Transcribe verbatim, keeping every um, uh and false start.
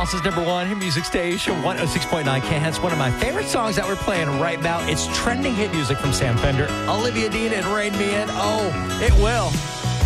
Austin's number one hit music station, one oh six point nine K Hits. One of my favorite songs that we're playing right now. It's trending hit music from Sam Fender, Olivia Dean, and Rain Me In. Oh, it will.